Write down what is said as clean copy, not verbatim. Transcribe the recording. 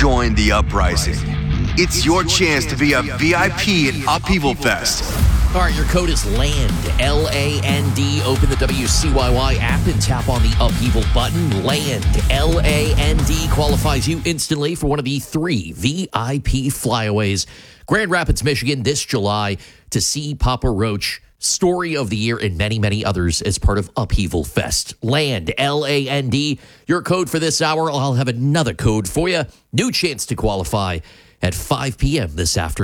join the uprising. It's your chance to be a VIP at Upheaval Fest. All right, your code is LAND, L-A-N-D. Open the WCYY app and tap on the Upheaval button. LAND, L-A-N-D, qualifies you instantly for one of the 3 VIP flyaways. Grand Rapids, Michigan, this July to see Papa Roach, Story of the Year, and many, many others as part of Upheaval Fest. LAND, L-A-N-D, your code for this hour. I'll have another code for you. New chance to qualify at 5 p.m. this afternoon.